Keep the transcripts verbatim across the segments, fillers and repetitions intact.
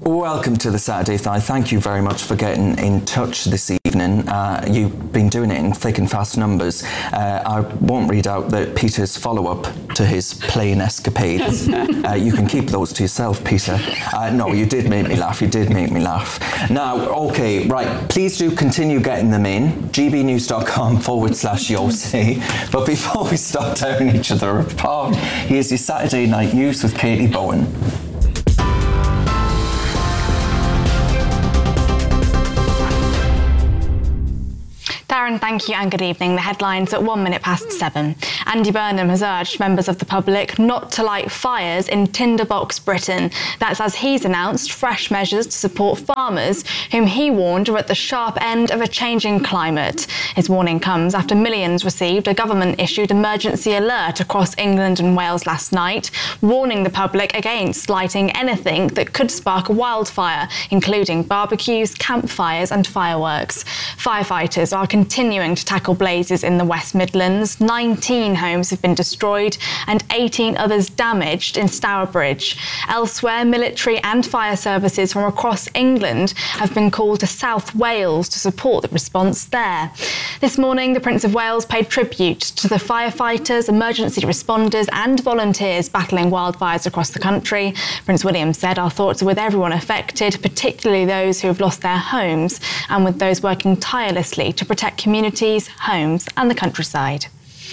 Welcome to the Saturday Five. Thank you very much for getting in touch this evening. Uh, you've been doing it in thick and fast numbers. Uh, I won't read out the, Peter's follow-up to his plane escapades. uh, you can keep those to yourself, Peter. Uh, no, you did make me laugh. You did make me laugh. Now, okay, right. Please do continue getting them in. gbnews.com forward slash Yossi. But before we start tearing each other apart, here's your Saturday Night News with Katie Bowen. Darren, thank you and good evening. The headlines at one minute past seven. Andy Burnham has urged members of the public not to light fires in Tinderbox, Britain. That's as he's announced fresh measures to support farmers whom he warned are at the sharp end of a changing climate. His warning comes after millions received a government-issued emergency alert across England and Wales last night, warning the public against lighting anything that could spark a wildfire, including barbecues, campfires and fireworks. Firefighters are continuing to tackle blazes in the West Midlands. nineteen homes have been destroyed and eighteen others damaged in Stourbridge. Elsewhere, military and fire services from across England have been called to South Wales to support the response there. This morning, the Prince of Wales paid tribute to the firefighters, emergency responders and volunteers battling wildfires across the country. Prince William said, "Our thoughts are with everyone affected, particularly those who have lost their homes, and with those working tirelessly to protect communities, homes and the countryside."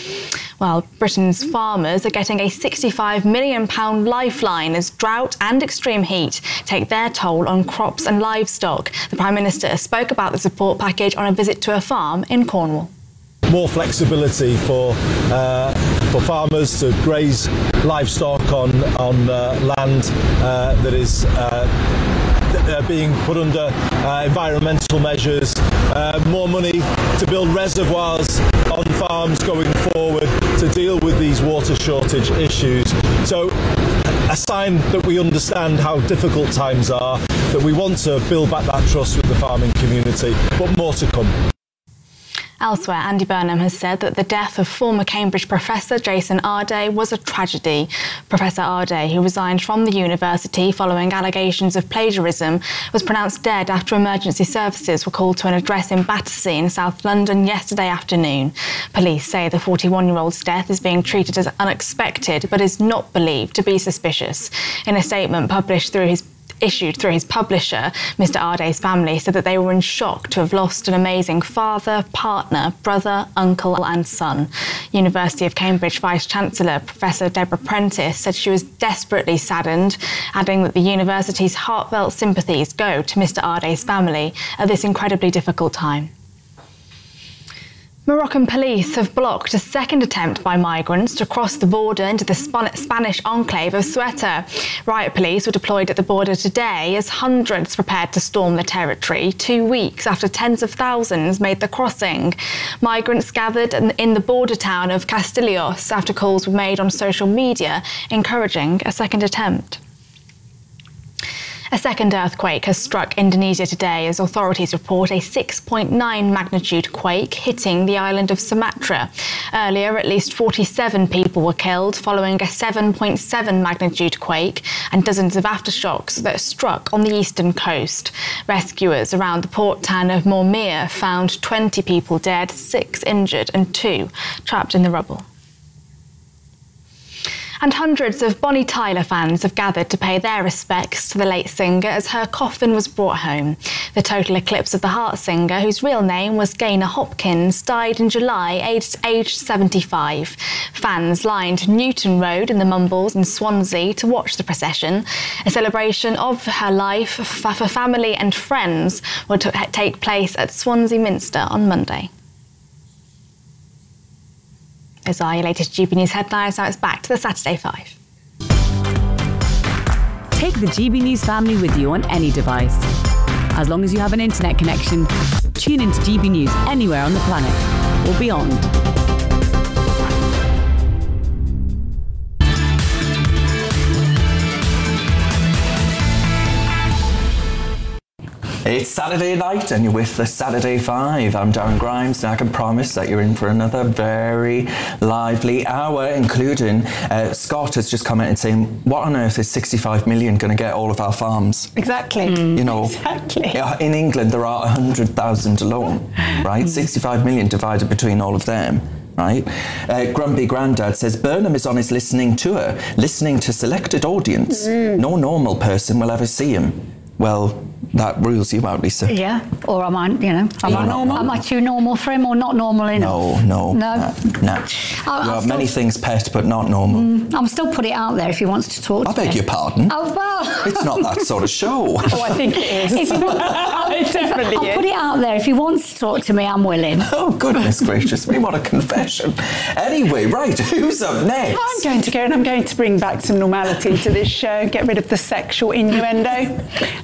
Well, Britain's farmers are getting a sixty-five million pounds lifeline as drought and extreme heat take their toll on crops and livestock. The Prime Minister spoke about the support package on a visit to a farm in Cornwall. More flexibility for uh, for farmers to graze livestock on, on uh, land uh, that is uh, Uh, being put under uh, environmental measures, uh, more money to build reservoirs on farms going forward to deal with these water shortage issues. So a sign that we understand how difficult times are, that we want to build back that trust with the farming community, but more to come. Elsewhere, Andy Burnham has said that the death of former Cambridge professor Jason Arday was a tragedy. Professor Arday, who resigned from the university following allegations of plagiarism, was pronounced dead after emergency services were called to an address in Battersea in South London yesterday afternoon. Police say the forty-one-year-old's death is being treated as unexpected but is not believed to be suspicious. In a statement published through his issued through his publisher, Mister Arday's family said that they were in shock to have lost an amazing father, partner, brother, uncle and son. University of Cambridge Vice-Chancellor Professor Deborah Prentice said she was desperately saddened, adding that the university's heartfelt sympathies go to Mister Arday's family at this incredibly difficult time. Moroccan police have blocked a second attempt by migrants to cross the border into the Sp- Spanish enclave of Ceuta. Riot police were deployed at the border today as hundreds prepared to storm the territory, two weeks after tens of thousands made the crossing. Migrants gathered in the border town of Castillos after calls were made on social media encouraging a second attempt. A second earthquake has struck Indonesia today as authorities report a six point nine magnitude quake hitting the island of Sumatra. Earlier, at least forty-seven people were killed following a seven point seven magnitude quake and dozens of aftershocks that struck on the eastern coast. Rescuers around the port town of Mormir found twenty people dead, six injured and two trapped in the rubble. And hundreds of Bonnie Tyler fans have gathered to pay their respects to the late singer as her coffin was brought home. The total eclipse of the heart singer, whose real name was Gaynor Hopkins, died in July, aged, aged seventy-five. Fans lined Newton Road in the Mumbles in Swansea to watch the procession. A celebration of her life for family and friends will t- take place at Swansea Minster on Monday. Those are your latest G B News headlines. Now it's back to the Saturday Five. Take the G B News family with you on any device. As long as you have an internet connection, tune into G B News anywhere on the planet or beyond. It's Saturday night and you're with the Saturday Five. I'm Darren Grimes and I can promise that you're in for another very lively hour, including uh, Scott has just commented saying, what on earth is sixty-five million going to get all of our farms? Exactly. Mm. You know, exactly. In England there are one hundred thousand alone, right? Mm. sixty-five million divided between all of them. Right? Uh, Grumpy Grandad says Burnham is on his listening tour, listening to selected audience. Mm. No normal person will ever see him. Well, that rules you out, Lisa. Yeah, or am I, you know, am I normal? Am I too normal for him or not normal enough? No, no. No? Uh, no. I'll, you I'll have still, many things pet, but not normal. Mm, I'm still put it out there if he wants to talk I to beg me. your pardon? Oh, well. It's not that sort of show. Oh, I think it is. If he wants, I'll, it definitely I'll is. put it out there. If he wants to talk to me, I'm willing. Oh, goodness gracious me, what a confession. Anyway, right, who's up next? I'm going to go and I'm going to bring back some normality to this show, get rid of the sexual innuendo.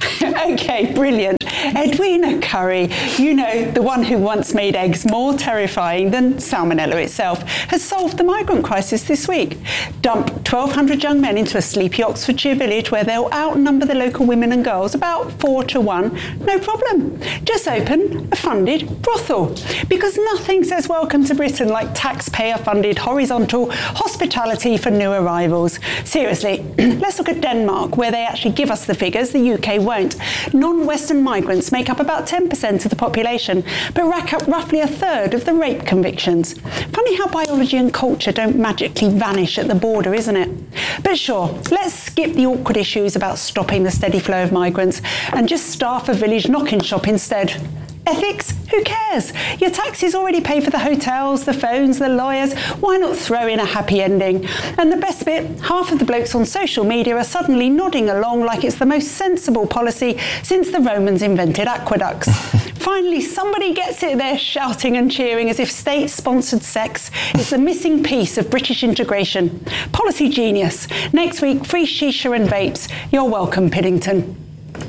Okay, brilliant. Edwina Currie, you know, the one who once made eggs more terrifying than salmonella itself, has solved the migrant crisis this week. Dump twelve hundred young men into a sleepy Oxfordshire village where they'll outnumber the local women and girls about four to one. No problem. Just open a funded brothel. Because nothing says welcome to Britain like taxpayer-funded horizontal hospitality for new arrivals. Seriously, let's look at Denmark, where they actually give us the figures. The U K won't. Non-Western migrants make up about ten percent of the population, but rack up roughly a third of the rape convictions. Funny how biology and culture don't magically vanish at the border, isn't it? But sure, let's skip the awkward issues about stopping the steady flow of migrants and just staff a village knocking shop instead. Ethics? Who cares? Your taxes already pay for the hotels, the phones, the lawyers. Why not throw in a happy ending? And the best bit, half of the blokes on social media are suddenly nodding along like it's the most sensible policy since the Romans invented aqueducts. Finally, somebody gets it there shouting and cheering as if state-sponsored sex is the missing piece of British integration. Policy genius. Next week, free shisha and vapes. You're welcome, Piddington.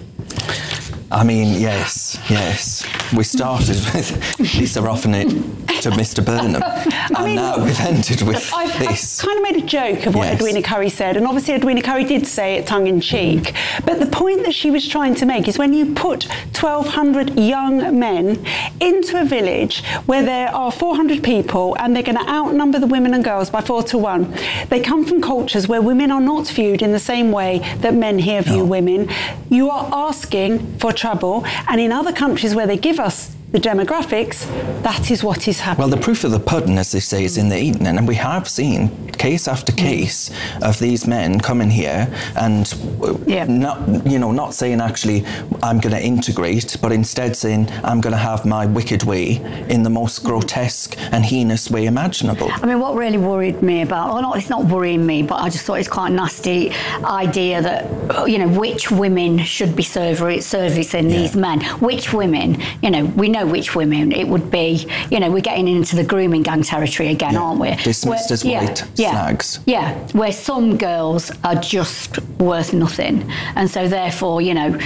I mean, yes, yes. We started with Lisa offering it to Mister Burnham, and I mean, now we've ended with I've, this. I've kind of made a joke of what Yes. Edwina Currie said, and obviously Edwina Currie did say it tongue-in-cheek, but the point that she was trying to make is when you put twelve hundred young men into a village where there are four hundred people and they're going to outnumber the women and girls by four to one, they come from cultures where women are not viewed in the same way that men here view No. women. You are asking for trouble, and in other countries where they give us the demographics, that is what is happening. Well, the proof of the pudding, as they say, is in the eating, and we have seen case after case of these men coming here and Yeah. not, you know, not saying actually I'm going to integrate, but instead saying I'm going to have my wicked way in the most grotesque and heinous way imaginable. I mean, what really worried me about, well, not, it's not worrying me, but I just thought it's quite a nasty idea that, you know, which women should be serv- servicing Yeah. these men. Which women, you know, we know which women it would be, you know, we're getting into the grooming gang territory again, Yeah. aren't we? Dismissed Where- as yeah, white yeah, slags. Yeah, where some girls are just worth nothing. And so therefore, you know,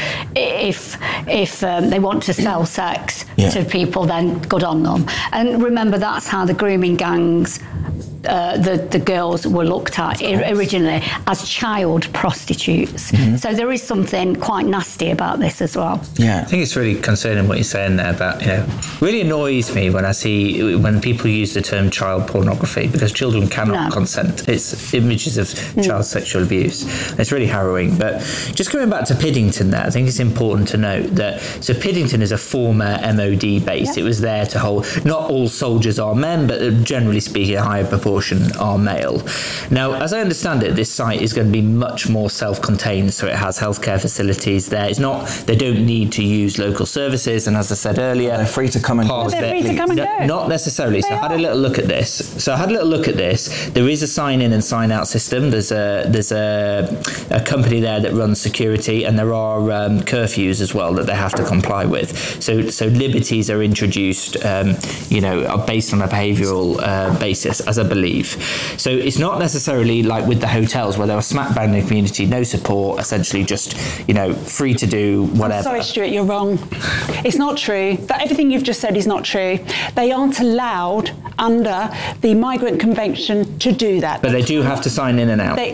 if if um, they want to sell sex Yeah. to people, then good on them. And remember, that's how the grooming gangs, uh, the, the girls were looked at I- originally as child prostitutes. Mm-hmm. So there is something quite nasty about this as well. Yeah. I think it's really concerning what you're saying there about, you know, really annoys me when I see, when people use the term child pornography, because children cannot No. consent. It's images of child sexual abuse. It's really harrowing. But just coming back to Piddington there, I think it's important to note that, so Piddington is a former M O D base. It was there to hold, not all soldiers are men, but generally speaking, a higher proportion are male. Now, as I understand it, this site is going to be much more self-contained, so it has healthcare facilities there. It's not, they don't need to use local services, and as I said earlier, They're free to come and part go. of They're it- free to come and no, go. Not necessarily. So They I had a are. little look at this. So I had a little look at this. There is a sign in and sign out system. There's a there's a, a company there that runs security, and there are um, curfews as well that they have to comply with. So so liberties are introduced, um, you know, are based on a behavioural uh, basis, as I believe. So it's not necessarily like with the hotels where there was smack bang in the community, no support, essentially just, you know, free to do whatever. Sorry, Stuart, you're wrong. It's not true. That everything you've just said is not true. They aren't allowed under the Migrant Convention to do that. But they do have to sign in and out. They, Yeah.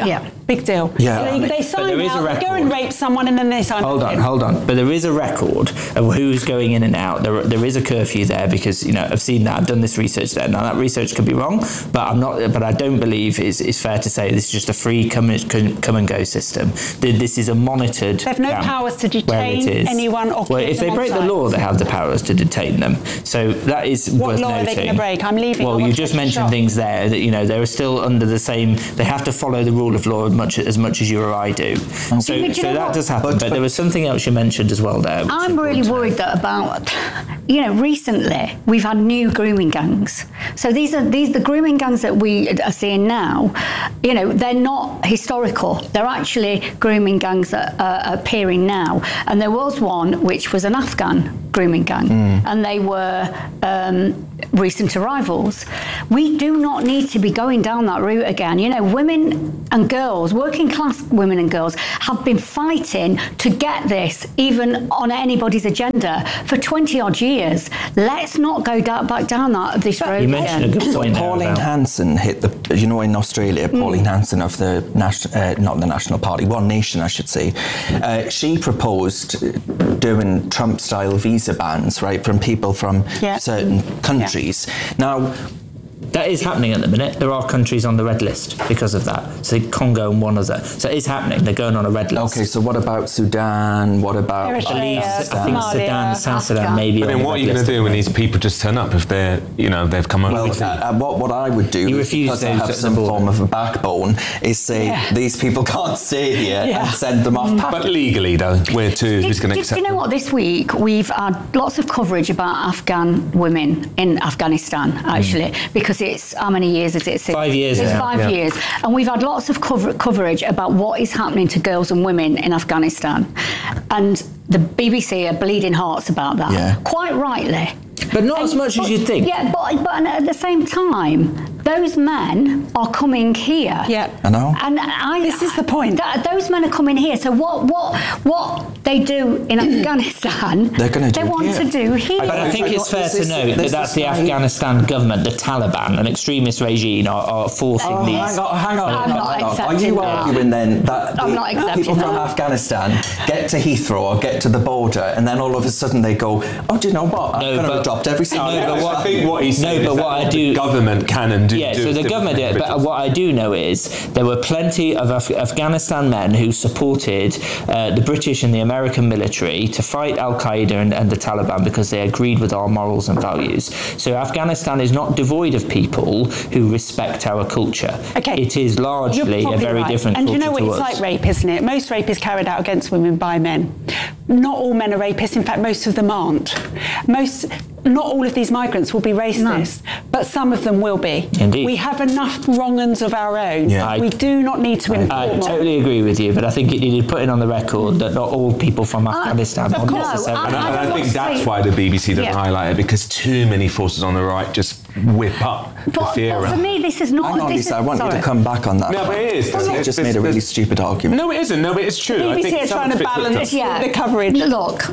Big deal. Yeah. They, I mean, they sign there is a out, they go and record. rape someone, and then they sign Hold back on, in. hold on. But there is a record of who's going in and out. There, there is a curfew there because, you know, I've seen that. I've done this research there. Now, that research could be wrong, but I'm not. But I don't believe it's, it's fair to say this is just a free come and, come and go system. This is a monitored. They have no camp powers to where it detain is. anyone or Well, keep if they them break on the site. law, they have the powers to detain them. So that is What worth law are noting. they gonna break? I'm leaving. I Well, want you to just take a mentioned shot. things there that, you know, they're still under the same. They have to follow the rule of law as much as much as you or I do. So, But you so know that what? does happen. But- But, but- there was something else you mentioned as well there. which is I'm really important to worried note. that about, you know, recently we've had new grooming gangs. So these are these the grooming gangs that we are seeing now. You know, they're not historical. They're actually grooming gangs that are appearing now. And there was one which was an Afghan grooming gang, and they were um, recent arrivals. We do not need to be going down that route again. You know, women and girls, working class women and girls, have been fighting to get this even on anybody's agenda for twenty odd years. Let's not go da- back down that this road You mentioned a again. good point there Pauline about- Hanson hit the, you know, in Australia, Pauline Hanson of the national, uh, not the National Party, One Nation, I should say, uh, she proposed doing Trump-style visa bans, right, from people from Yeah. certain countries. Now, That is happening at the minute. There are countries on the red list because of that. So Congo and one other. So it is happening. They're going on a red list. okay, so what about Sudan? What about Eritrea, I think Somalia, Sudan, South Sudan, Afghan. maybe. But on then the what are red you going list to do at when the these people just turn up if they're, you know, they've come over? Well, uh, uh, what, what I would do, You is refuse because I those have at the some border. form of a backbone, is say Yeah. these people can't stay here Yeah. and send them off But packing. legally, though, where to? Do, Who's going to do- accept do you know them? what? This week we've had lots of coverage about Afghan women in Afghanistan, actually, because it's how many years is it? Five years It's now, five yeah. years, and we've had lots of cover- coverage about what is happening to girls and women in Afghanistan, and the B B C are bleeding hearts about that. Yeah. Quite rightly. But not as much as But- you'd think. Yeah, but, but at the same time, those men are coming here. Yeah. I know. And I, This is the point. Th- those men are coming here. So what, what, what they do in Afghanistan, They're gonna do they want here. to do here. But I think But it's fair this to is- note that this that's is the why- Afghanistan government, the Taliban, an extremist regime, are, are forcing Oh, these. hang on, hang on. I'm hang on, not hang on. Are accepting you that. arguing then that I'm the not accepting people from that. Afghanistan get to Heathrow or get to the border and then all of a sudden they go, oh, do you know what? I'm No, going to but- adopt every single No, but what- I think what he's No, saying but is that what I what do- the government can and do. Yeah, do so is the different government did, individuals. but what I do know is there were plenty of Af- Afghanistan men who supported uh, the British and the American military to fight Al Qaeda and, and the Taliban because they agreed with our morals and values. So Afghanistan is not devoid of people who respect our culture. Okay. It is You're largely a probably very right. different And culture you know what? to It's us. like rape, isn't it? Most rape is carried out against women by men. Not all men are rapists. In fact, most of them aren't. Most, not all of these migrants will be racist, but some of them will be. Indeed. We have enough wrong-uns of our own. Yeah. We do not need to import I more. totally agree with you, but I think it needed putting on the record that not all people from Afghanistan of are course. necessarily. And, I, I and I don't think want to that's say- why the B B C doesn't Yeah. highlight it, because too many forces on the right just whip up the But, fear. but for around. me, this is not. Hang on, this Lisa, is, I want sorry. you to come back on that. No, but it is. You There's- just there's- made a really there's- stupid argument. No, it isn't. No, but it's true. I B B C think are some trying to bits looked balance up. Yeah. the coverage. Look,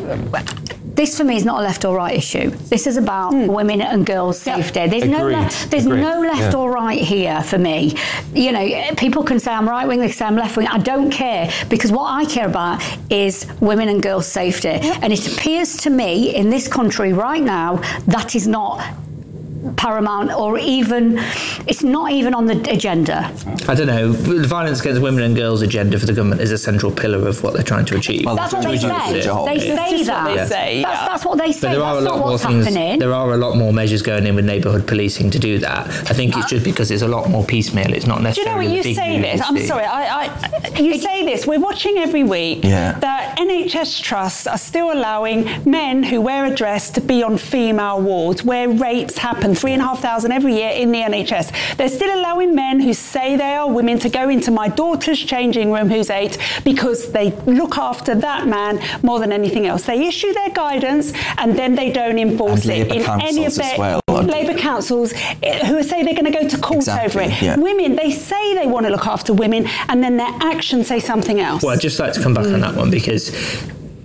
this for me is not a left or right issue. This is about women and girls' safety. There's no Agreed. le- there's Agreed. no left Yeah. or right here for me. You know, people can say I'm right wing, they can say I'm left wing. I don't care, because what I care about is women and girls' safety. And it appears to me in this country right now that is not paramount, or even it's not even on the agenda. I don't know. The violence against women and girls agenda for the government is a central pillar of what they're trying to achieve. Well, That's what they Which is say. the job. They It's say just that. what they say, That's, yeah. that's what they say. But there are a That's lot not more what's things. happening. There are a lot more measures going in with neighbourhood policing to do that. I think it's just because it's a lot more piecemeal. It's not Do you know necessarily. what, you the big say move this, you I'm see. sorry, I, I, you say this, we're watching every week Yeah. that N H S trusts are still allowing men who wear a dress to be on female wards where rapes happen, three and a half thousand every year in the N H S. They're still allowing men who say they are women to go into my daughter's changing room who's eight because they look after that man more than anything else. They issue their guidance and then they don't enforce And it Labour in any of councils as their well. Labour councils eh, who say they're going to go to court Exactly, over it. yeah. Women, they say they want to look after women and then their actions say something else. Well, I'd just like to come back on that one because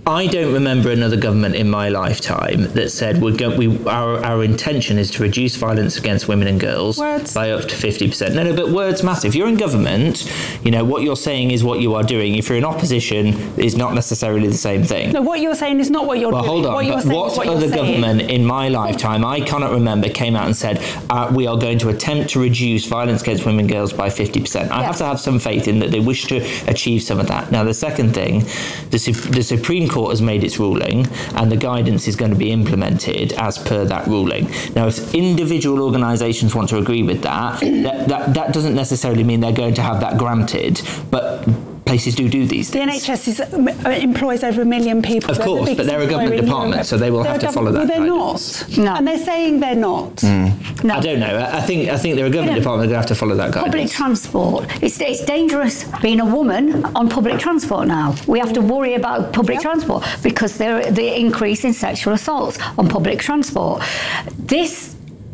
I don't remember another government in my lifetime that said we're going, we our our intention is to reduce violence against women and girls words. by up to fifty percent. No, no, but words matter. If you're in government, you know what you're saying is what you are doing. If you're in opposition, is not necessarily the same thing. No, what you're saying is not what you're well, doing. Well, hold on. What, you're but saying what, is what other you're saying. government in my lifetime, I cannot remember, came out and said uh, we are going to attempt to reduce violence against women and girls by fifty percent. I yes. have to have some faith in that they wish to achieve some of that. Now, the second thing, the, the Supreme Court has made its ruling, and the guidance is going to be implemented as per that ruling. Now, if individual organisations want to agree with that, that, that, that doesn't necessarily mean they're going to have that granted, but places do do these things. The N H S is, uh, employs over a million people. Of They're course, the but they're a government department, so they will they're have to gov- follow that Well, they're guidance. not. No. And they're saying they're not. Mm. No. I don't know. I think I think they're a government Yeah. department. They have to follow that guidance. Public transport. It's, it's dangerous being a woman on public transport now. We have to worry about public Yep. transport because there the increase in sexual assaults on public transport. This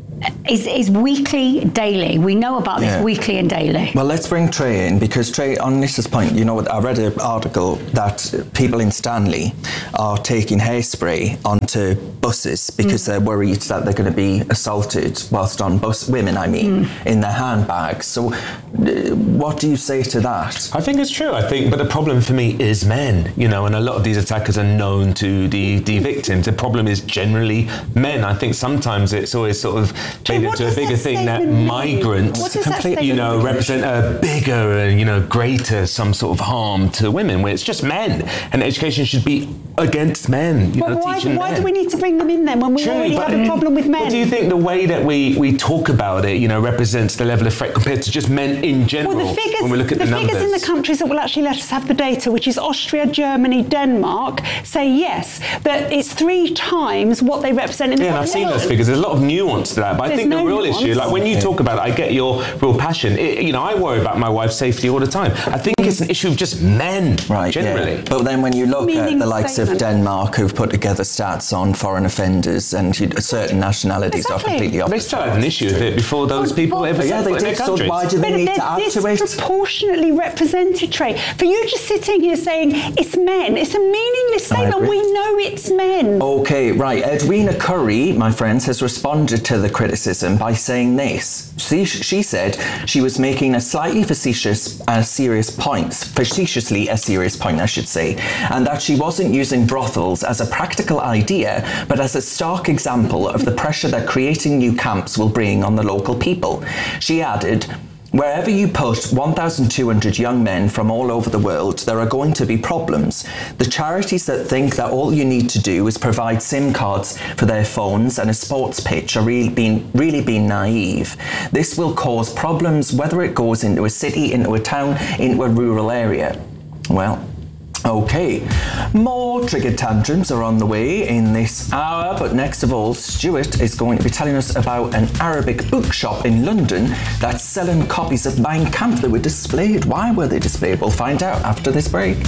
is, is weekly, daily. We know about this Yeah. weekly and daily. Well, let's bring Trey in, because Trey, on Nisha's point, you know, I read an article that people in Stanley are taking hairspray onto buses because mm. they're worried that they're going to be assaulted whilst on bus, women, I mean, mm. in their handbags. So uh, what do you say to that? I think it's true, I think, but the problem for me is men, you know, and a lot of these attackers are known to the, the victims. The problem is generally men. I think sometimes it's always sort of made what into a does bigger that thing that statement mean? migrants, What does that you know, statement represent a bigger and, you know, greater some sort of harm to women, where it's just men, and education should be against men, you But know, why, teaching why men. do we need to bring them in then when we True, already but- have a problem with men? But do you think the way that we, we talk about it, you know, represents the level of threat compared to just men in general? Well, the figures, when we look at the the, figures numbers? in the countries that will actually let us have the data, which is Austria, Germany, Denmark, say yes, that it's three times what they represent in the Yeah, and I've seen population. those figures. There's a lot of nuance to that, but I There's think the no real nuance. issue, like when you talk about it, I get your real passion. It, you know, I worry about my wife's safety all the time. I think it's an issue of just men, Right, generally. yeah. But then when you look at Meaning the likes statement. of Denmark, who've put together stats on foreign offenders, and you, certain nationalities Exactly. are completely off They the started chart. an issue with it before those people well, ever yeah, set they foot in did, their so countries. why do they But need they're to add to it? disproportionately represented, Trey. For you just sitting here saying it's men, it's a meaningless I statement. agree. We know it's men. Okay, right. Edwina Curry, my friends, has responded to the criticism by saying this. She, she said she was making a slightly facetious and serious point, facetiously a serious point, I should say, and that she wasn't using brothels as a practical idea, but as a stark example of the pressure that creating new camps will bring on the local people. She added, "Wherever you put one thousand two hundred young men from all over the world, there are going to be problems. The charities that think that all you need to do is provide SIM cards for their phones and a sports pitch are really being, really being naive. This will cause problems whether it goes into a city, into a town, into a rural area." Well, okay, more trigger tantrums are on the way in this hour, but next of all, Stuart is going to be telling us about an Arabic bookshop in London that's selling copies of Mein Kampf that were displayed. Why were they displayed? We'll find out after this break.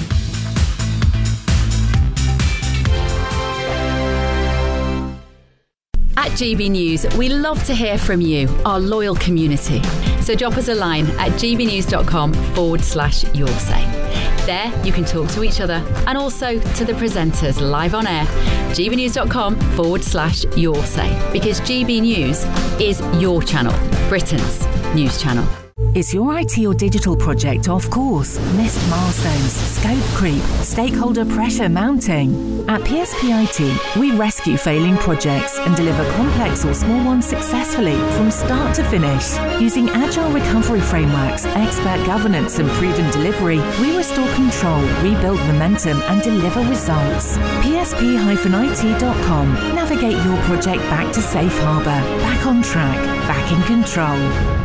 At G B News, we love to hear from you, our loyal community. So drop us a line at gbnews.com forward slash your say. There, you can talk to each other and also to the presenters live on air. gbnews.com forward slash your say. Because G B News is your channel, Britain's news channel. Is your I T or digital project off course? Missed milestones, scope creep, stakeholder pressure mounting? At P S P I T, we rescue failing projects and deliver complex or small ones successfully from start to finish. Using agile recovery frameworks, expert governance and proven delivery, we restore control, rebuild momentum and deliver results. P S P I T dot com. Navigate your project back to safe harbour, back on track, back in control.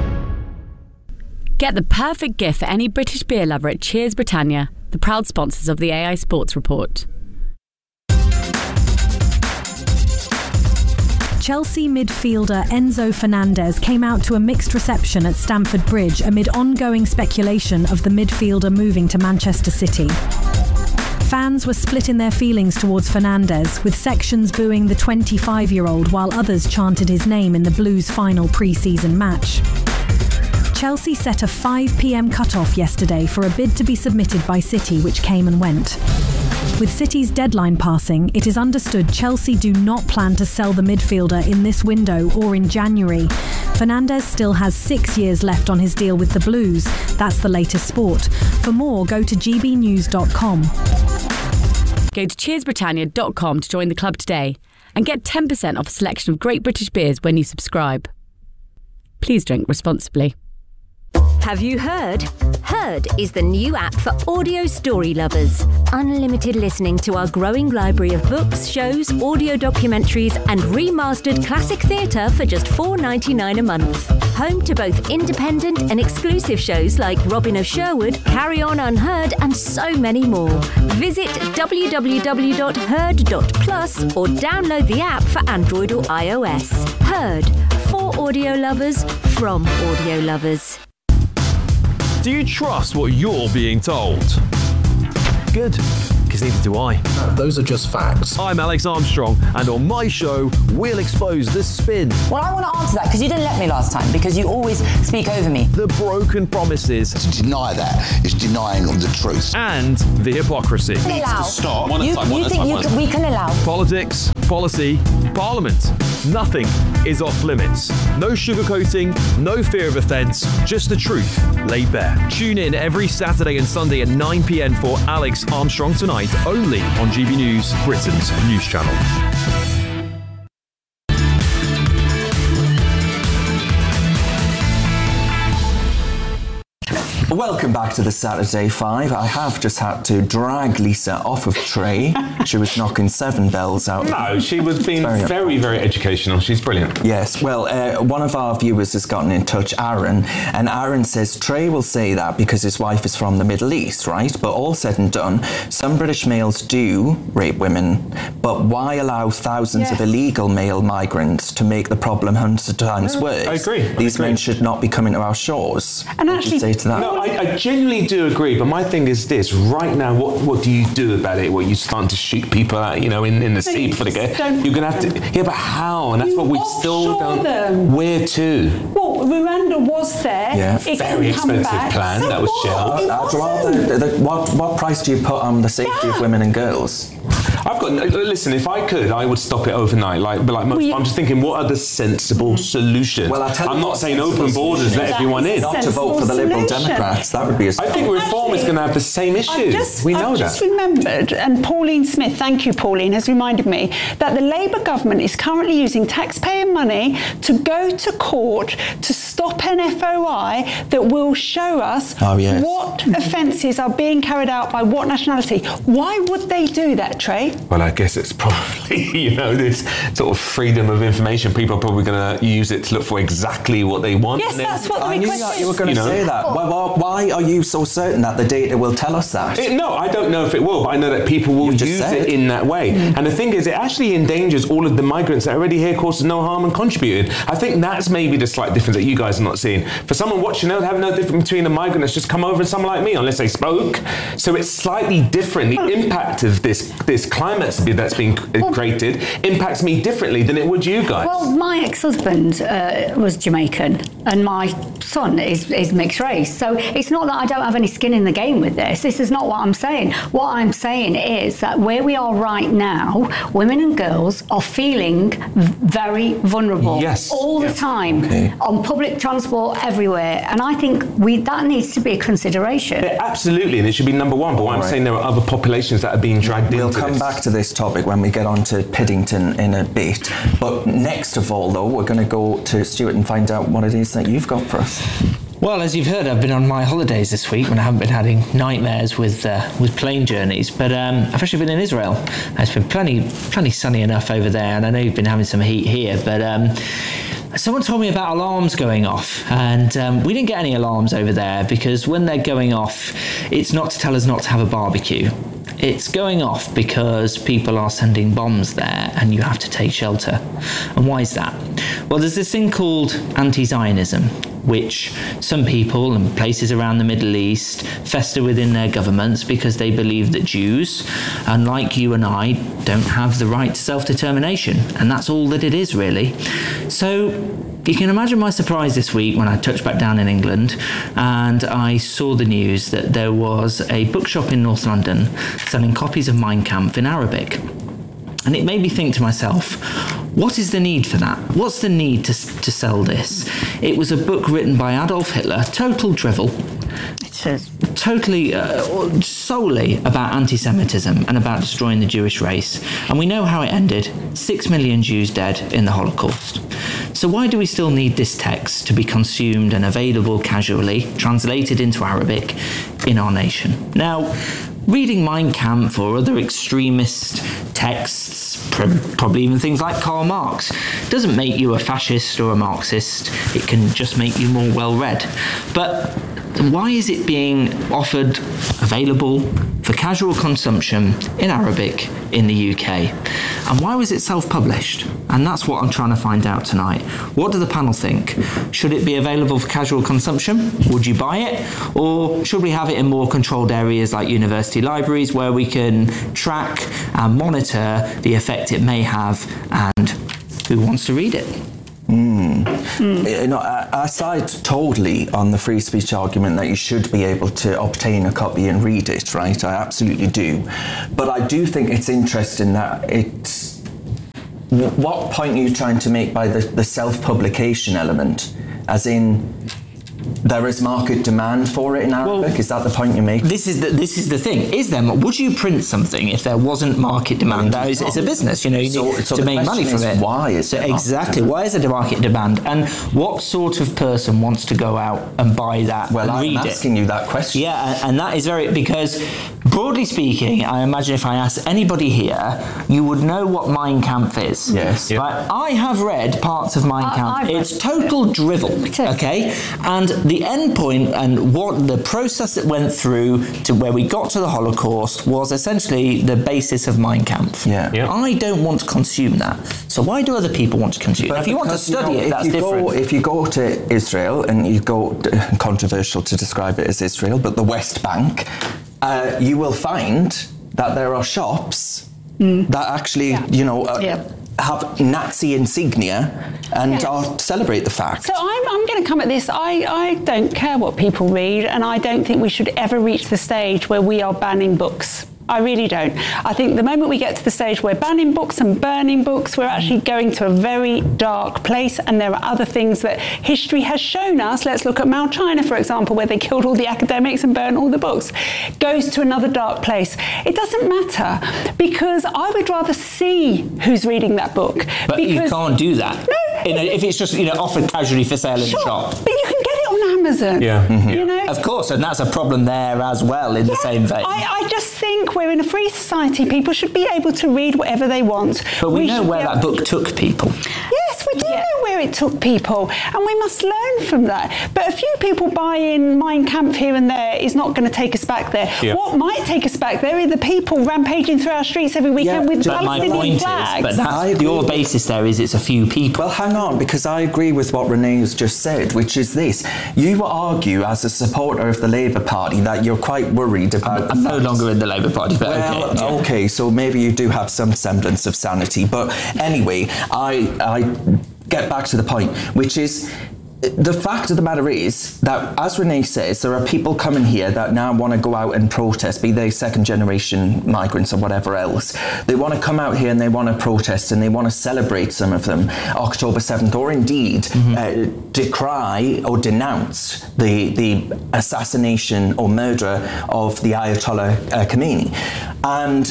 Get the perfect gift for any British beer lover at Cheers Britannia, the proud sponsors of the A I Sports Report. Chelsea midfielder Enzo Fernandez came out to a mixed reception at Stamford Bridge amid ongoing speculation of the midfielder moving to Manchester City. Fans were split in their feelings towards Fernandez, with sections booing the twenty-five-year-old while others chanted his name in the Blues' final pre-season match. Chelsea set a five p.m. cut-off yesterday for a bid to be submitted by City, which came and went. With City's deadline passing, it is understood Chelsea do not plan to sell the midfielder in this window or in January. Fernandes still has six years left on his deal with the Blues. That's the latest sport. For more, go to g b news dot com. Go to cheers britannia dot com to join the club today and get ten percent off a selection of great British beers when you subscribe. Please drink responsibly. Have you heard? Heard is the new app for audio story lovers. Unlimited listening to our growing library of books, shows, audio documentaries and remastered classic theatre for just four dollars ninety-nine a month. Home to both independent and exclusive shows like Robin of Sherwood, Carry On Unheard and so many more. Visit w w w dot heard dot plus or download the app for Android or iOS. Heard. For audio lovers, from audio lovers. Do you trust what you're being told? Good, because neither do I. No, those are just facts. I'm Alex Armstrong, and on my show, we'll expose the spin. Well, I want to answer that, because you didn't let me last time, because you always speak over me. The broken promises. To deny that is denying of the truth. And the hypocrisy. Allow. Stop. One you, time, you think you can, we can allow? Politics, policy, parliament. Nothing is off limits. No sugarcoating, no fear of offence, just the truth laid bare. Tune in every Saturday and Sunday at nine p m for Alex Armstrong Tonight, only on G B News, Britain's news channel. Welcome back to the Saturday Five. I have just had to drag Lisa off of Trey. She was knocking seven bells out. No, she was being very, very, very educational. She's brilliant. Yes, well, uh, one of our viewers has gotten in touch, Aaron, and Aaron says Trey will say that because his wife is from the Middle East, right? But all said and done, some British males do rape women, but why allow thousands Yeah. of illegal male migrants to make the problem hundreds of times No, worse? I agree. These I agree. men should not be coming to our shores. And what actually- do you say to that? No, I, I genuinely do agree, but my thing is this: right now, what what do you do about it? What, you starting to shoot people, out, you know, in, in the sea before they go? don't- You're gonna have to. Yeah, but how? And that's You what we still offshore don't. them. Where to? Well, Rwanda was there. Yeah. It Very can come expensive back. plan, So that was what? shelved. It I'd wasn't. rather, the, what, what price do you put on the safety of women and girls? I've got. Listen, if I could, I would stop it overnight. Like, but like most, Well, you- I'm just thinking, what are the sensible solutions? Well, I'll tell you I'm not what saying sensible open borders, solution let is. everyone in. Not to vote for the Liberal solution. Democrats. That would be a I think reform is going to have the same issue. I've just, we know I've that. just remembered, and Pauline Smith, thank you, Pauline, has reminded me that the Labour government is currently using taxpayer money to go to court to stop an F O I that will show us Oh, yes. what offences are being carried out by what nationality. Why would they do that, Trey? Well, I guess it's probably, you know, this sort of freedom of information. People are probably going to use it to look for exactly what they want. Yes, and then- that's what the I knew request that is. you were going to You know. say that. Why, why, why are you so certain that the data will tell us that? It- no, I don't know if it will, but I know that people will You just use said. it in that way. Mm. And the thing is, it actually endangers all of the migrants that are already here, causes no harm and contributed. I think that's maybe the slight difference that you guys are not seeing. For someone watching, they have no difference between a migrant that's just come over and someone like me, unless they spoke. So it's slightly different. The impact of this this climate that's being created impacts me differently than it would you guys. Well, my ex-husband uh, was Jamaican, and my son is, is mixed race. So it's not that I don't have any skin in the game with this. This is not what I'm saying. What I'm saying is that where we are right now, women and girls are feeling v- very vulnerable Yes. all Yes. the time Okay. on public transport everywhere. And I think we that needs to be a consideration. Yeah, absolutely, and it should be number one. But what I'm Right. saying, there are other populations that are being dragged We'll into come this. back to this topic when we get on to Piddington in a bit. But next of all, though, we're going to go to Stuart and find out what it is that you've got for us. Well, as you've heard, I've been on my holidays this week when I haven't been having nightmares with uh, with plane journeys. But um, I've actually been in Israel. It's been plenty plenty sunny enough over there, and I know you've been having some heat here. But um, someone told me about alarms going off, and um, we didn't get any alarms over there because when they're going off, it's not to tell us not to have a barbecue. It's going off because people are sending bombs there and you have to take shelter. And why is that? Well, there's this thing called anti-Zionism. which some people and places around the Middle East fester within their governments because they believe that Jews, unlike you and I, don't have the right to self-determination. And that's all that it is, really. So you can imagine my surprise this week when I touched back down in England and I saw the news that there was a bookshop in North London selling copies of Mein Kampf in Arabic. And it made me think to myself, what is the need for that? What's the need to, to sell this? It was a book written by Adolf Hitler, total drivel. It says. Totally, uh, solely about anti-Semitism and about destroying the Jewish race. And we know how it ended. Six million Jews dead in the Holocaust. So why do we still need this text to be consumed and available casually, translated into Arabic, in our nation? Now, reading Mein Kampf or other extremist texts, probably even things like Karl Marx, doesn't make you a fascist or a Marxist. It can just make you more well-read. But why is it being offered, available for casual consumption in Arabic in the U K? And why was it self-published? And that's what I'm trying to find out tonight. What do the panel think? Should it be available for casual consumption? Would you buy it? Or should we have it in more controlled areas like university libraries where we can track and monitor the effect it may have and who wants to read it? Mm. Mm. You know, I, I side totally on the free speech argument that you should be able to obtain a copy and read it, right? I absolutely do. But I do think it's interesting that it's... What point are you trying to make by the, the self-publication element? As in... there is market demand for it in Arabic? Well, is that the point you make? This is the, this is the thing. Is there? Would you print something if there wasn't market demand? That is, it's a business, you know. You so, need so to make money from it. Why is so there exactly? Why is there market demand? And what sort of person wants to go out and buy that? Well, and I'm read asking it? you that question. Yeah, and, and that is very because. Broadly speaking, I imagine if I asked anybody here, you would know what Mein Kampf is. Yes. Yep. But I have read parts of Mein Kampf. I, it's total drivel, okay? And the end point and what the process that went through to where we got to the Holocaust was essentially the basis of Mein Kampf. Yeah. Yep. I don't want to consume that. So why do other people want to consume it? If you want to study you know, it, that's you different. Go, if you go to Israel, and you go, controversial to describe it as Israel, but the West Bank, Uh, you will find that there are shops mm. that actually, yeah. you know, uh, yeah. have Nazi insignia and yes. are, celebrate the fact. So I'm, I'm going to come at this. I, I don't care what people read, and I don't think we should ever reach the stage where we are banning books. I really don't. I think the moment we get to the stage where banning books and burning books, we're actually going to a very dark place, and there are other things that history has shown us. Let's look at Mao China, for example, where they killed all the academics and burned all the books. Goes to another dark place. It doesn't matter, because I would rather see who's reading that book. But you can't do that. No. You know, if it's just, you know, offered casually for sale in sure, the shop. But you can get it on Amazon. Yeah. Mm-hmm. You know? Of course, and that's a problem there as well in yeah, the same vein. I, I just think we're in a free society. People should be able to read whatever they want. But we, we know where that book to... took people. Yes, we do yeah. know where it took people, and we must learn from that. But a few people buying Mein Kampf here and there is not going to take us back there. Yeah. What might take us back there are the people rampaging through our streets every weekend yeah, with Palestinian flags. Is, but that's, your basis there is it's a few people. Well, hang on, because I agree with what Renee has just said, which is this. You argue as a supporter of the Labour Party that you're quite worried about... I'm, I'm no longer in the Labour Party, but well, okay. Yeah. Okay, so maybe you do have some semblance of sanity. But anyway, I, I get back to the point, which is... The fact of the matter is that, as Renee says, there are people coming here that now want to go out and protest, be they second-generation migrants or whatever else. They want to come out here and they want to protest and they want to celebrate, some of them, October seventh, or indeed mm-hmm. uh, decry or denounce the, the assassination or murder of the Ayatollah uh, Khomeini. And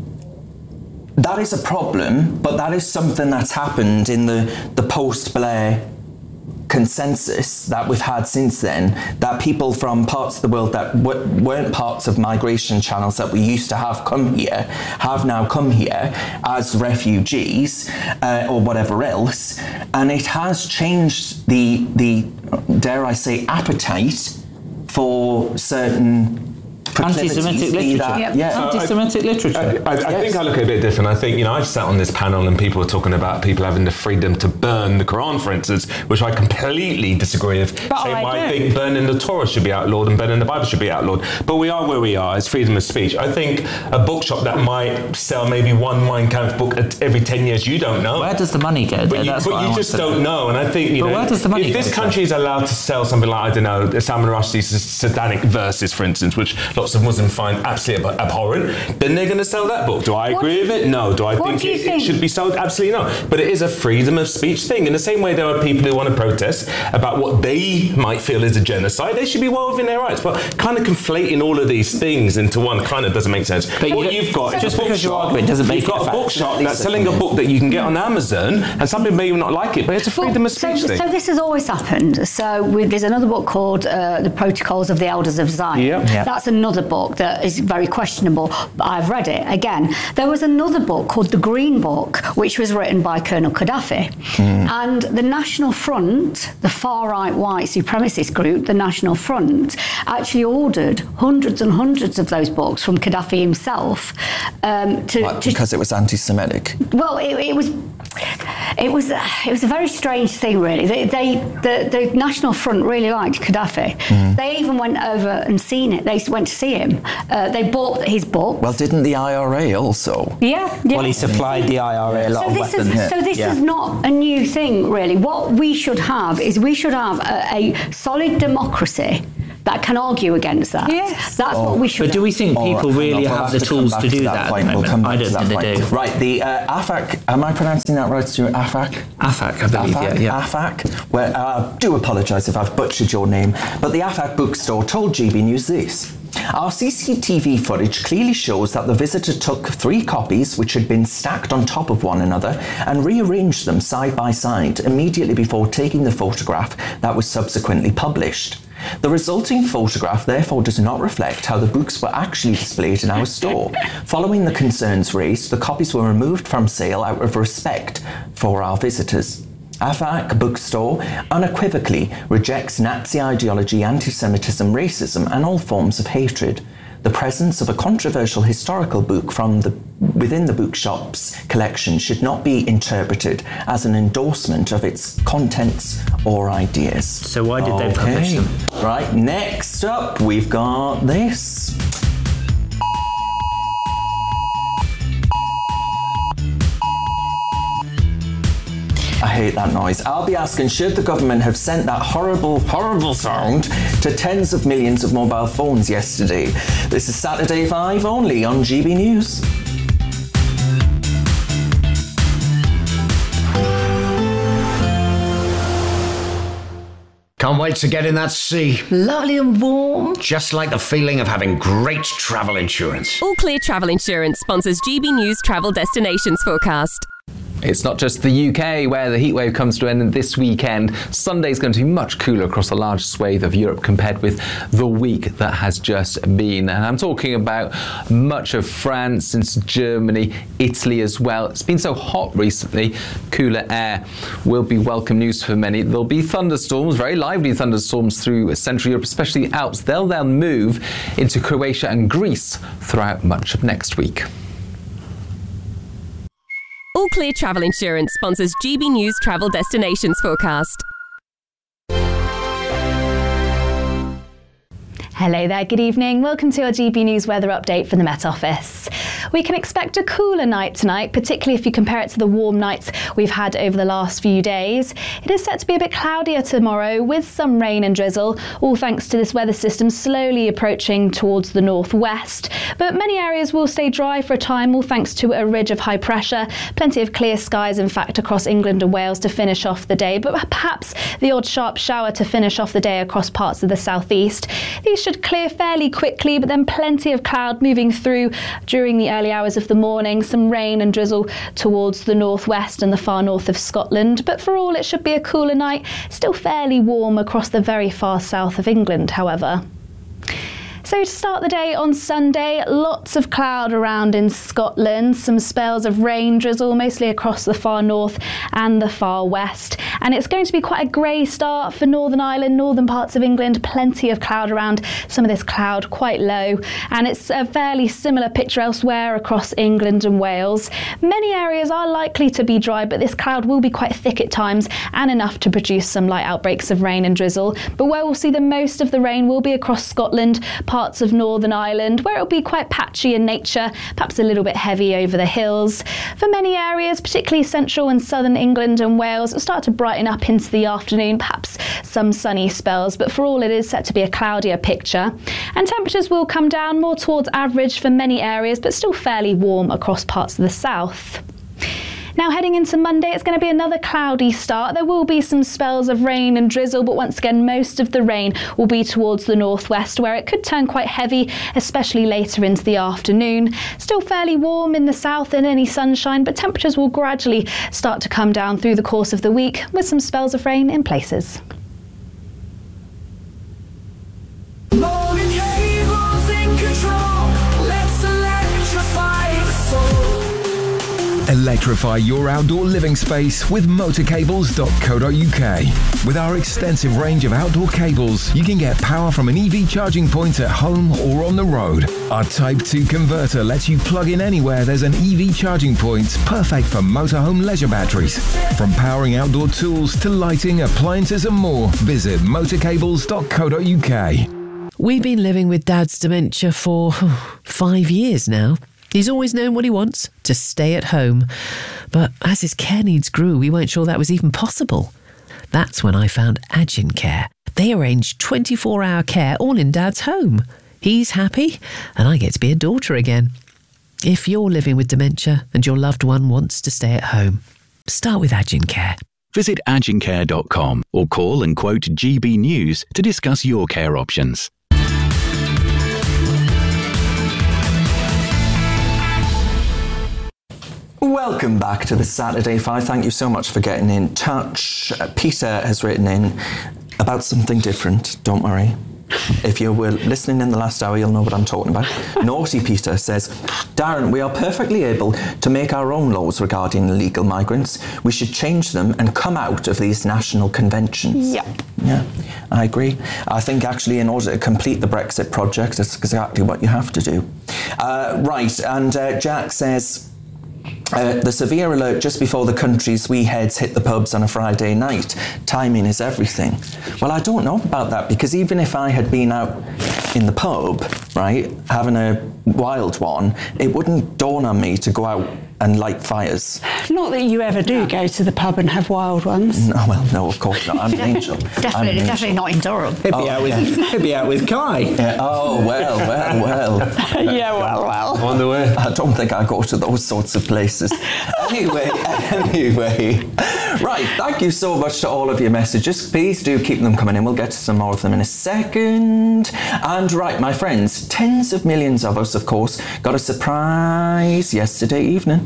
that is a problem, but that is something that's happened in the, the post-Blair consensus that we've had since then, that people from parts of the world that w- weren't parts of migration channels that we used to have come here have now come here as refugees uh, or whatever else, and it has changed the the dare I say appetite for certain Anti-Semitic literature. Yep. Yeah. Anti-Semitic literature. I, I, I think I look at it a bit different. I think, you know, I've sat on this panel and people are talking about people having the freedom to burn the Quran, for instance, which I completely disagree with. But Same I way I do. think burning the Torah should be outlawed and burning the Bible should be outlawed. But we are where we are. It's freedom of speech. I think a bookshop that might sell maybe one Mein Kampf book at every ten years, you don't know. Where does the money go? But you, That's but what I you want just to don't know. And I think, you But know, where does the money if go this to? country is allowed to sell something like, I don't know, Salman Rushdie's satanic verses, for instance, which lots of Muslims find absolutely ab- abhorrent, then they're going to sell that book. Do I What agree do you- with it? No. Do I what think, do you it, think? it should be sold? Absolutely no. But it is a freedom of speech thing. In the same way there are people who want to protest about what they might feel is a genocide, they should be well within their rights. But kind of conflating all of these things into one kind of doesn't make sense. But what you- you've got is just a because you bookshop. argue it doesn't make You've it a got a fact. bookshop that's selling a book that you can get on Amazon, and some people may not like it, but it's a freedom of So, speech thing. so this has always happened. So we, there's another book called uh, The Protocols of the Elders of Zion. Yep. Yep. That's another book that is very questionable. But I've read it. Again, there was another book called The Green Book, which was written by Colonel Gaddafi. And the National Front, the far-right white supremacist group, the National Front, actually ordered hundreds and hundreds of those books from Gaddafi himself. Um, to, What, to because it was anti-Semitic. well, it, it was, it was, it was a very strange thing, really. They, they the, the National Front really liked Gaddafi. Mm. They even went over and seen it. They went to see him. Uh, they bought his book. Well, didn't the I R A also? Yeah, yeah. Well, he supplied the I R A a lot So of this, weapons. is, so this Yeah. is not a new thing, really. What we should have is we should have a, a solid democracy that can argue against that. Yes. That's what we should But do we think All right, people hang on, really we'll have to the come tools back to do that that? point. at the We'll come moment? back I to don't that think they point. do. Right, the uh, AFAC, am I pronouncing that right, Stuart? AFAC? AFAC, I believe, yeah. AFAC, yeah. AFAC. Well, uh, I do apologise if I've butchered your name, but the AFAC bookstore told G B News this. Our C C T V footage clearly shows that the visitor took three copies which had been stacked on top of one another and rearranged them side by side immediately before taking the photograph that was subsequently published. The resulting photograph therefore does not reflect how the books were actually displayed in our store. Following the concerns raised, the copies were removed from sale out of respect for our visitors. AFAC Bookstore unequivocally rejects Nazi ideology, anti-Semitism, racism and all forms of hatred. The presence of a controversial historical book from the within the bookshop's collection should not be interpreted as an endorsement of its contents or ideas. So why did they publish them? Right, next up we've got this. I hate that noise. I'll be asking, should the government have sent that horrible, horrible sound to tens of millions of mobile phones yesterday? This is Saturday Five only on G B News. Can't wait to get in that sea. Lovely and warm. Just like the feeling of having great travel insurance. All Clear Travel Insurance sponsors G B News Travel Destinations Forecast. It's not just the U K where the heatwave comes to an end this weekend. Sunday's going to be much cooler across a large swathe of Europe compared with the week that has just been. And I'm talking about much of France, into Germany, Italy as well. It's been so hot recently, cooler air will be welcome news for many. There'll be thunderstorms, very lively thunderstorms through Central Europe, especially the Alps. They'll then move into Croatia and Greece throughout much of next week. All Clear Travel Insurance sponsors G B News Travel Destinations Forecast. Hello there, good evening. Welcome to our G B News weather update from the Met Office. We can expect a cooler night tonight, particularly if you compare it to the warm nights we've had over the last few days. It is set to be a bit cloudier tomorrow with some rain and drizzle, all thanks to this weather system slowly approaching towards the northwest. But many areas will stay dry for a time, all thanks to a ridge of high pressure. Plenty of clear skies, in fact, across England and Wales to finish off the day, but perhaps the odd sharp shower to finish off the day across parts of the southeast. These should clear fairly quickly, but then plenty of cloud moving through during the early hours of the morning. Some rain and drizzle towards the northwest and the far north of Scotland. But for all, it should be a cooler night. Still fairly warm across the very far south of England, however. So to start the day on Sunday, lots of cloud around in Scotland, some spells of rain drizzle mostly across the far north and the far west. And it's going to be quite a grey start for Northern Ireland, northern parts of England, plenty of cloud around, some of this cloud quite low. And it's a fairly similar picture elsewhere across England and Wales. Many areas are likely to be dry, but this cloud will be quite thick at times and enough to produce some light outbreaks of rain and drizzle. But where we'll see the most of the rain will be across Scotland, parts of Northern Ireland, where it'll be quite patchy in nature, perhaps a little bit heavy over the hills. For many areas, particularly central and southern England and Wales, it'll start to brighten up into the afternoon, perhaps some sunny spells, but for all it is set to be a cloudier picture. And temperatures will come down more towards average for many areas, but still fairly warm across parts of the south. Now heading into Monday, it's going to be another cloudy start. There will be some spells of rain and drizzle, but once again, most of the rain will be towards the northwest, where it could turn quite heavy, especially later into the afternoon. Still fairly warm in the south and any sunshine, but temperatures will gradually start to come down through the course of the week, with some spells of rain in places. Electrify your outdoor living space with motor cables dot co dot U K. With our extensive range of outdoor cables, you can get power from an E V charging point at home or on the road. Our Type two converter lets you plug in anywhere there's an E V charging point, perfect for motorhome leisure batteries. From powering outdoor tools to lighting, appliances and more, visit motor cables dot co dot U K. We've been living with Dad's dementia for five years now. He's always known what he wants, to stay at home. But as his care needs grew, we weren't sure that was even possible. That's when I found Agin Care. They arrange twenty-four hour care all in Dad's home. He's happy, and I get to be a daughter again. If you're living with dementia and your loved one wants to stay at home, start with Agin Care. Visit agin care dot com or call and quote G B News to discuss your care options. Welcome back to the Saturday Five. Thank you so much for getting in touch. Uh, Peter has written in about something different. Don't worry. If you were listening in the last hour, you'll know what I'm talking about. Naughty Peter says, Darren, we are perfectly able to make our own laws regarding illegal migrants. We should change them and come out of these national conventions. Yeah. Yeah, I agree. I think actually in order to complete the Brexit project, that's exactly what you have to do. Uh, right, and uh, Jack says, Uh, the severe alert just before the country's wee heads hit the pubs on a Friday night. Timing is everything. Well, I don't know about that, because even if I had been out in the pub, right, having a wild one, it wouldn't dawn on me to go out and light fires. Not that you ever do go to the pub and have wild ones. No, well, no, of course not. I'm an angel. Definitely, I'm an angel. definitely not in Durham. He'd be, Oh, out, with, yeah. he'd be out with Kai. Yeah. Oh, well, well, well. Yeah, well, well. On the way. I don't think I go to those sorts of places. Anyway, anyway. Right, thank you so much to all of your messages. Please do keep them coming in. We'll get to some more of them in a second. And right, my friends, tens of millions of us, of course, got a surprise yesterday evening.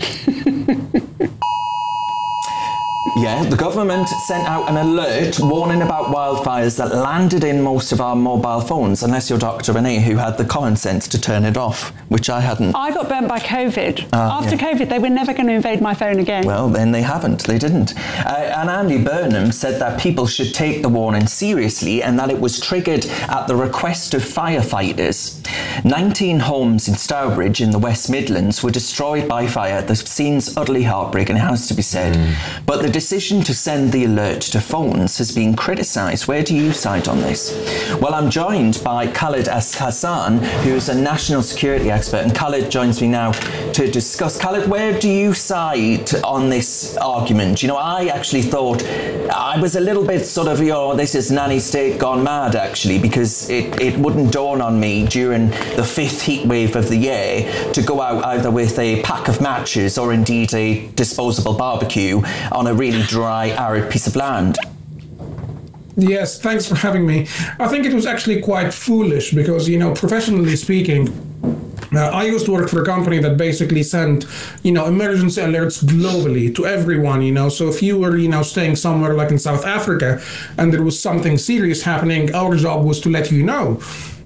Yeah, the government sent out an alert warning about wildfires that landed in most of our mobile phones, unless you're Doctor Renee, who had the common sense to turn it off, which I hadn't. I got burnt by COVID. Uh, After yeah. COVID, they were never going to invade my phone again. Well, then they haven't. They didn't. Uh, and Andy Burnham said that people should take the warning seriously and that it was triggered at the request of firefighters. nineteen homes in Stourbridge in the West Midlands were destroyed by fire. The scene's utterly heartbreaking, it has to be said. Mm. But the decision to send the alert to phones has been criticised. Where do you side on this? Well, I'm joined by Khaled Hassan, who's a national security expert, and Khaled joins me now to discuss. Khaled, where do you side on this argument? You know, I actually thought, I was a little bit sort of, you know, this is nanny state gone mad, actually, because it, it wouldn't dawn on me during the fifth heat wave of the year to go out either with a pack of matches or indeed a disposable barbecue on a really dry, arid piece of land. Yes, thanks for having me. I think it was actually quite foolish because, you know, professionally speaking, uh, I used to work for a company that basically sent, you know, emergency alerts globally to everyone, you know. So if you were, you know, staying somewhere like in South Africa and there was something serious happening, our job was to let you know.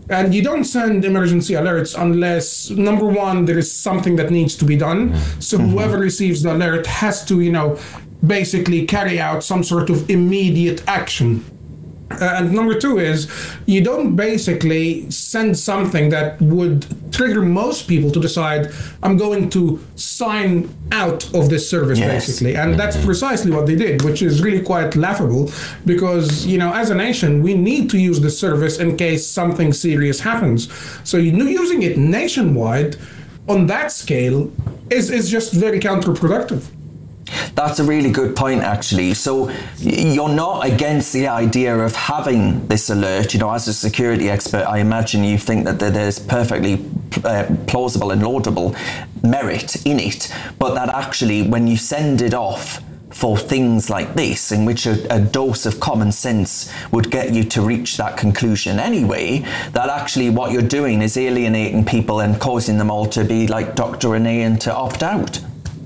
And you don't send emergency alerts unless, number one, there is something that needs to be done. So mm-hmm. whoever receives the alert has to, you know, basically carry out some sort of immediate action. Uh, and number two is, you don't basically send something that would trigger most people to decide, I'm going to sign out of this service, yes. basically. And mm-hmm. that's precisely what they did, which is really quite laughable because, you know, as a nation, we need to use this service in case something serious happens. So you know, using it nationwide on that scale is, is just very counterproductive. That's a really good point, actually. So you're not against the idea of having this alert. You know, as a security expert, I imagine you think that there's perfectly uh, plausible and laudable merit in it, but that actually when you send it off for things like this, in which a, a dose of common sense would get you to reach that conclusion anyway, that actually what you're doing is alienating people and causing them all to be like Doctor Renee and to opt out.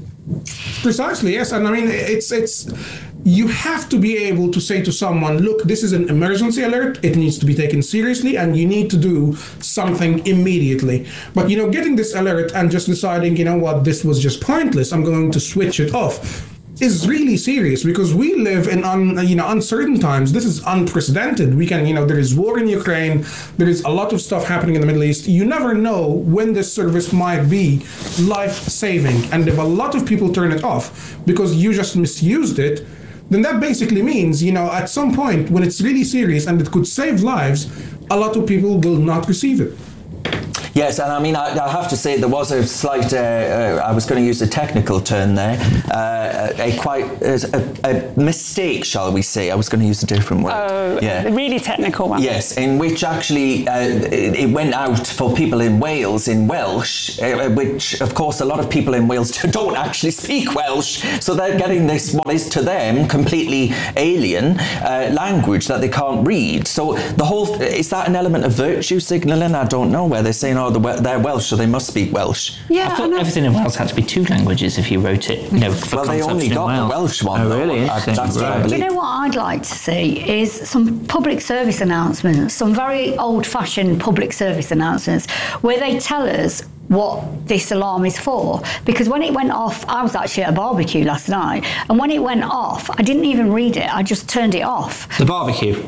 Precisely, yes. And I mean, it's it's you have to be able to say to someone, look, this is an emergency alert. It needs to be taken seriously and you need to do something immediately. But, you know, getting this alert and just deciding, you know what, this was just pointless, I'm going to switch it off, is really serious because we live in un, you know uncertain times. This is unprecedented. We can, you know, there is war in Ukraine. There is a lot of stuff happening in the Middle East. You never know when this service might be life-saving. And if a lot of people turn it off because you just misused it, then that basically means, you know, at some point when it's really serious and it could save lives, a lot of people will not receive it. Yes, and I mean, I, I have to say there was a slight, uh, uh, I was going to use a technical term there, uh, a, a quite, a, a mistake, shall we say. I was going to use a different word. Oh, yeah. A really technical one. Yes, in which actually uh, it, it went out for people in Wales in Welsh, uh, which, of course, a lot of people in Wales don't actually speak Welsh, so they're getting this, what is to them, completely alien uh, language that they can't read. So the whole, is that an element of virtue signalling? I don't know, where they're saying, oh, they're Welsh, so they must speak Welsh. Yeah, I thought everything in Wales had to be two languages if you wrote it, you know, for well, they only got Wales. the Welsh one. Oh, really? I, that's right. Do you know what I'd like to see is some public service announcements, some very old-fashioned public service announcements where they tell us what this alarm is for. Because when it went off, I was actually at a barbecue last night, and when it went off, I didn't even read it, I just turned it off. The barbecue?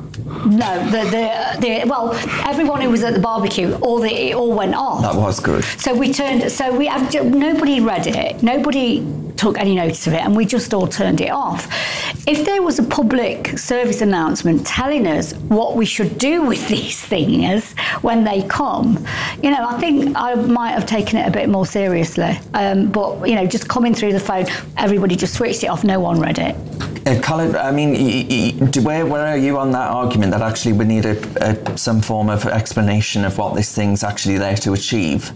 No, the, the the well, everyone who was at the barbecue, all the it all went off. That was good. So we turned. So we have nobody read it. Nobody took any notice of it, and we just all turned it off. If there was a public service announcement telling us what we should do with these things when they come, you know, I think I might have taken it a bit more seriously. Um, but you know, just coming through the phone, everybody just switched it off. No one read it. Uh, Colin, I mean, y- y- where where are you on that argument that actually we need a, a, some form of explanation of what this thing's actually there to achieve?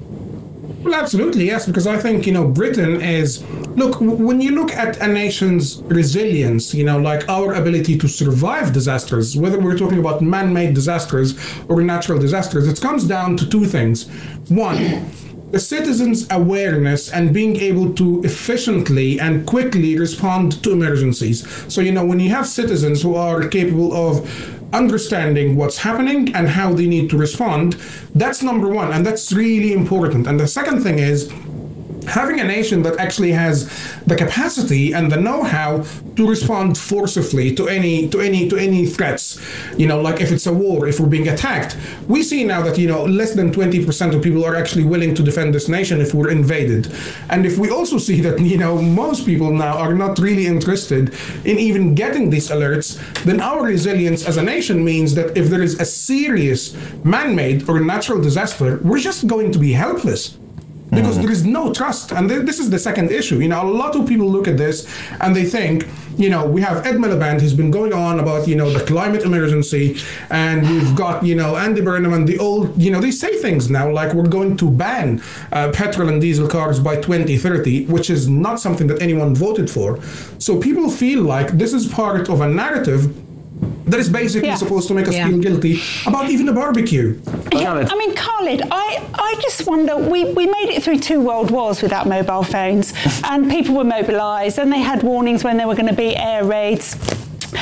Well, absolutely, yes, because I think, you know, Britain is, look, when you look at a nation's resilience, you know, like our ability to survive disasters, whether we're talking about man-made disasters or natural disasters, it comes down to two things. One, the citizens' awareness and being able to efficiently and quickly respond to emergencies. So, you know, when you have citizens who are capable of understanding what's happening and how they need to respond, that's number one, and that's really important. And the second thing is having a nation that actually has the capacity and the know-how to respond forcibly to any to any to any threats. You know, like if it's a war, if we're being attacked, we see now that, you know, less than twenty percent of people are actually willing to defend this nation if we're invaded. And if we also see that, you know, most people now are not really interested in even getting these alerts, then our resilience as a nation means that if there is a serious man-made or natural disaster, we're just going to be helpless. Because mm. there is no trust. And th- this is the second issue. You know, a lot of people look at this and they think, you know, we have Ed Miliband who's been going on about, you know, the climate emergency, and we've got, you know, Andy Burnham and the old, you know, they say things now like we're going to ban uh, petrol and diesel cars by twenty thirty, which is not something that anyone voted for. So people feel like this is part of a narrative that is basically yeah. supposed to make us yeah. feel guilty about even a barbecue. Yeah, I mean, Khalid, I, I just wonder, we, we made it through two world wars without mobile phones, and people were mobilised, and they had warnings when there were going to be air raids.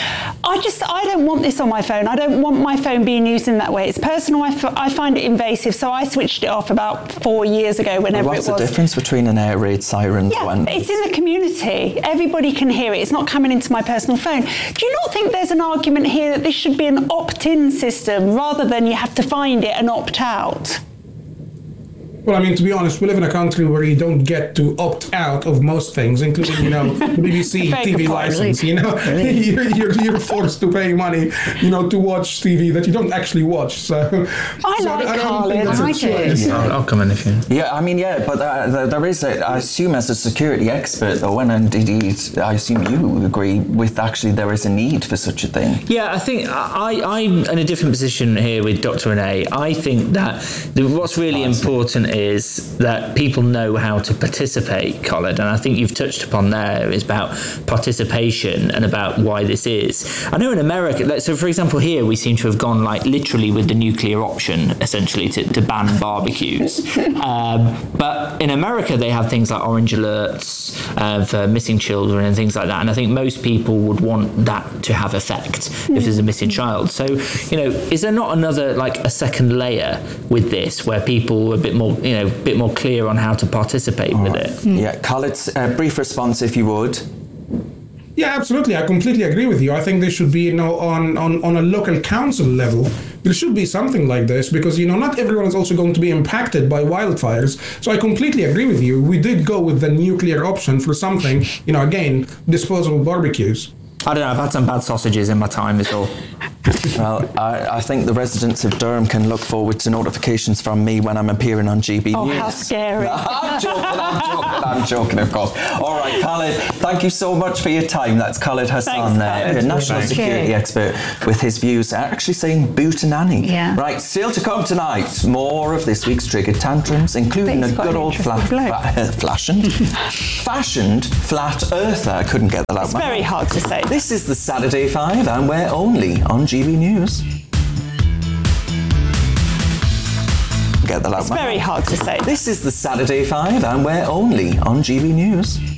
I just, I don't want this on my phone. I don't want my phone being used in that way. It's personal. I, f- I find it invasive, so I switched it off about four years ago, whenever What's it was. the difference between an air raid siren Yeah, and... it's in the community. Everybody can hear it. It's not coming into my personal phone. Do you not think there's an argument here that this should be an opt-in system rather than you have to find it and opt out? Well, I mean, to be honest, we live in a country where you don't get to opt out of most things, including, you know, the B B C T V license, you know. you're, you're, you're forced to pay money, you know, to watch T V that you don't actually watch. So I so like I don't Carlin. think that's a I do. choice. I'll, I'll come in if you. Yeah, I mean, yeah, but uh, there, there is, a, I assume as a security expert, though, and indeed, I assume you agree with actually there is a need for such a thing. Yeah, I think I, I'm in a different position here with Doctor Renee. I think that the, what's really important is that people know how to participate, Colin, and I think you've touched upon there is about participation and about why this is. I know in America, so for example here we seem to have gone like literally with the nuclear option essentially to, to ban barbecues. Um, but in America they have things like orange alerts uh, for missing children and things like that, and I think most people would want that to have effect if there's a missing child. So, you know, is there not another like a second layer with this where people are a bit more, you know, a bit more clear on how to participate All with right. it? Yeah, Khaled, a brief response if you would. Yeah, absolutely. I completely agree with you. I think there should be, you know, on, on, on a local council level, there should be something like this because, you know, not everyone is also going to be impacted by wildfires. So I completely agree with you. We did go with the nuclear option for something, you know, again, disposable barbecues. I don't know, I've had some bad sausages in my time, is all. Well, I, I think the residents of Durham can look forward to notifications from me when I'm appearing on G B Oh, News. how scary. I'm joking, I'm joking, I'm joking, of course. All right, Khaled, thank you so much for your time. That's Khaled Hassan, Thanks, uh, a national Thank security you. expert, with his views actually saying boo to nanny. Yeah. Right, still to come tonight, more of this week's triggered tantrums, including a He's quite good an old flat, interesting bloke. fa- uh, fashioned, fashioned flat earther. I couldn't get that out. It's my very mouth. hard to say. This is the Saturday Five, and we're only on G B News. Get that out. It's very hard to say. This is the Saturday Five, and we're only on G B News.